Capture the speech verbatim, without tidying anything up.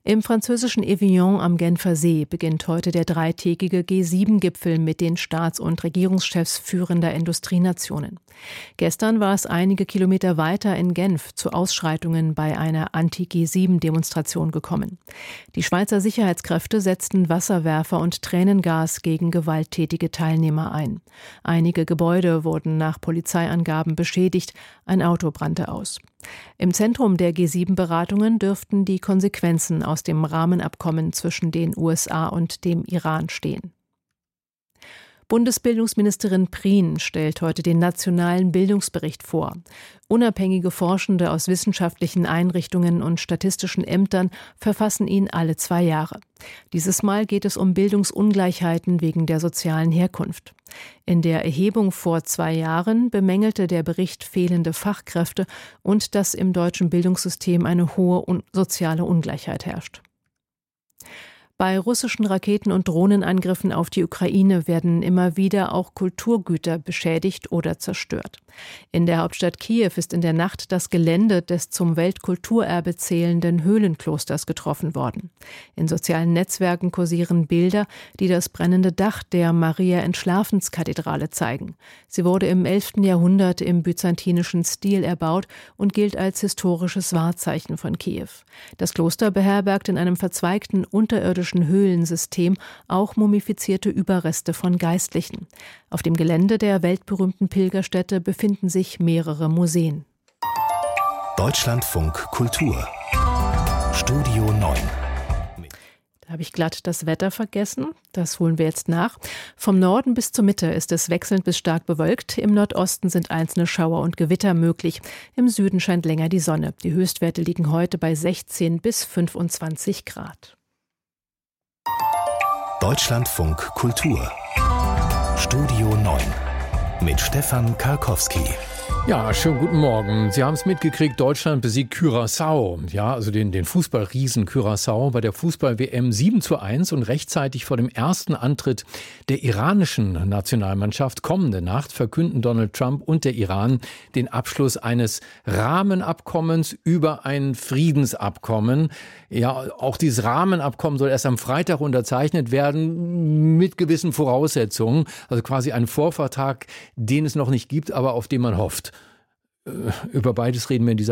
Im französischen Evian am Genfer See beginnt heute der dreitägige G sieben Gipfel mit den Staats- und Regierungschefs führender Industrienationen. Gestern war es einige Kilometer weiter in Genf zu Ausschreitungen bei einer Anti-G sieben Demonstration gekommen. Die Schweizer Sicherheitskräfte setzten Wasserwerfer und Tränengas gegen gewalttätige Teilnehmer ein. Einige Gebäude wurden nach Polizeiangaben beschädigt, ein Auto brannte aus. Im Zentrum der G sieben Beratungen dürften die Konsequenzen aus dem Rahmenabkommen zwischen den U S A und dem Iran stehen. Bundesbildungsministerin Prien stellt heute den nationalen Bildungsbericht vor. Unabhängige Forschende aus wissenschaftlichen Einrichtungen und statistischen Ämtern verfassen ihn alle zwei Jahre. Dieses Mal geht es um Bildungsungleichheiten wegen der sozialen Herkunft. In der Erhebung vor zwei Jahren bemängelte der Bericht fehlende Fachkräfte und dass im deutschen Bildungssystem eine hohe soziale Ungleichheit herrscht. Bei russischen Raketen- und Drohnenangriffen auf die Ukraine werden immer wieder auch Kulturgüter beschädigt oder zerstört. In der Hauptstadt Kiew ist in der Nacht das Gelände des zum Weltkulturerbe zählenden Höhlenklosters getroffen worden. In sozialen Netzwerken kursieren Bilder, die das brennende Dach der Maria-Entschlafens-Kathedrale zeigen. Sie wurde im elften Jahrhundert im byzantinischen Stil erbaut und gilt als historisches Wahrzeichen von Kiew. Das Kloster beherbergt in einem verzweigten unterirdischen Höhlensystem auch mumifizierte Überreste von Geistlichen. Auf dem Gelände der weltberühmten Pilgerstätte befinden sich mehrere Museen. Deutschlandfunk Kultur Studio neun. Da habe ich glatt das Wetter vergessen. Das holen wir jetzt nach. Vom Norden bis zur Mitte ist es wechselnd bis stark bewölkt. Im Nordosten sind einzelne Schauer und Gewitter möglich. Im Süden scheint länger die Sonne. Die Höchstwerte liegen heute bei sechzehn bis fünfundzwanzig Grad. Deutschlandfunk Kultur Studio neun mit Stefan Karkowski. Ja, schönen guten Morgen. Sie haben es mitgekriegt, Deutschland besiegt Curaçao. Ja, also den, den Fußballriesen Curaçao bei der Fußball-W M sieben zu eins und rechtzeitig vor dem ersten Antritt der iranischen Nationalmannschaft kommende Nacht verkünden Donald Trump und der Iran den Abschluss eines Rahmenabkommens über ein Friedensabkommen. Ja, auch dieses Rahmenabkommen soll erst am Freitag unterzeichnet werden mit gewissen Voraussetzungen. Also quasi ein Vorvertrag, den es noch nicht gibt, aber auf den man hofft. Über beides reden wir in dieser